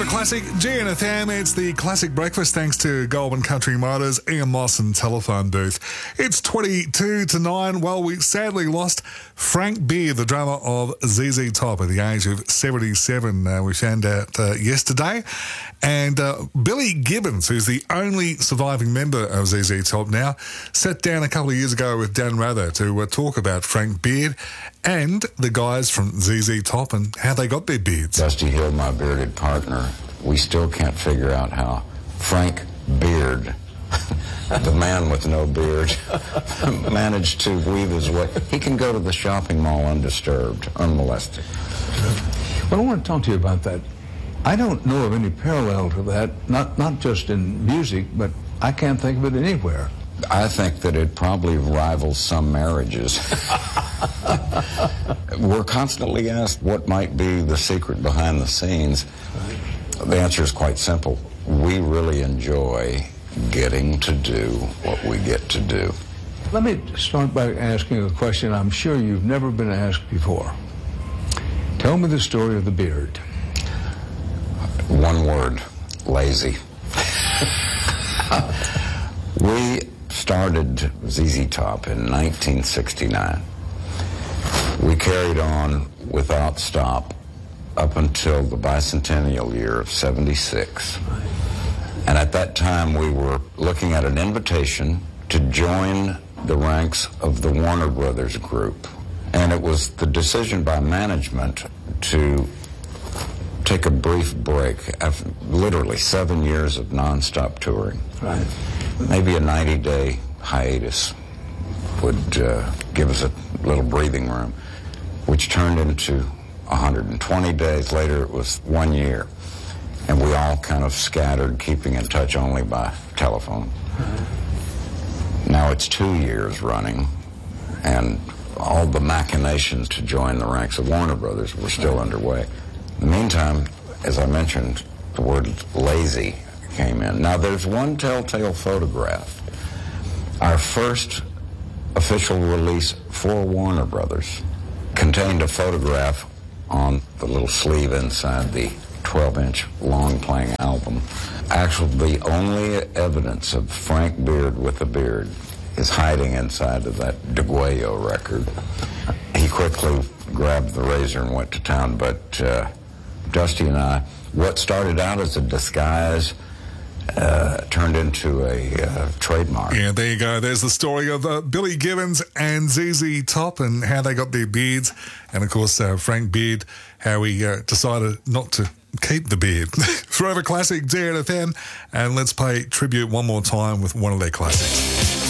Forever Classic, GNFM. It's the Classic Breakfast thanks to Goulburn Country Motors, Ian Moss and Telephone Booth. It's 22 to 9. Well, we sadly lost Frank Beard, the drummer of ZZ Top, at the age of 77. We found out yesterday. And Billy Gibbons, who's the only surviving member of ZZ Top now, sat down a couple of years ago with Dan Rather to talk about Frank Beard and the guys from ZZ Top and how they got their beards. Dusty Hill, my bearded partner, we still can't figure out how Frank Beard, the man with no beard, managed to weave his way. He can go to the shopping mall undisturbed, unmolested. Well, I want to talk to you about that. I don't know of any parallel to that, not just in music, but I can't think of it anywhere. I think that it probably rivals some marriages. We're constantly asked what might be the secret behind the scenes. The answer is quite simple. We really enjoy getting to do what we get to do. Let me start by asking a question I'm sure you've never been asked before. Tell me the story of the beard. One word: lazy. We started ZZ Top in 1969. We carried on without stop up until the bicentennial year of 76. And at that time, we were looking at an invitation to join the ranks of the Warner Brothers group. And it was the decision by management to take a brief break after literally 7 years of nonstop touring. Right. Maybe a 90-day hiatus would give us a little breathing room, which turned into 120 days. Later, it was 1 year. And we all kind of scattered, keeping in touch only by telephone. Now it's 2 years running, and all the machinations to join the ranks of Warner Brothers were still underway. In the meantime, as I mentioned, the word lazy came in. Now, there's one telltale photograph. Our first official release for Warner Brothers contained a photograph on the little sleeve inside the 12-inch long-playing album. Actually, the only evidence of Frank Beard with a beard is hiding inside of that DeGuayo record. He quickly grabbed the razor and went to town, but Dusty and I, what started out as a disguise turned into a trademark. Yeah, there you go. There's the story of Billy Gibbons and ZZ Top and how they got their beards. And, of course, Frank Beard, how he decided not to keep the beard. Forever Classic, GNFM. And let's pay tribute one more time with one of their classics.